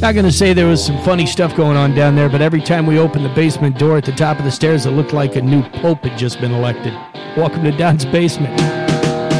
Not going to say there was some funny stuff going on down there, but every time we opened the basement door at the top of the stairs, it looked like a new pope had just been elected. Welcome to Don's Basement.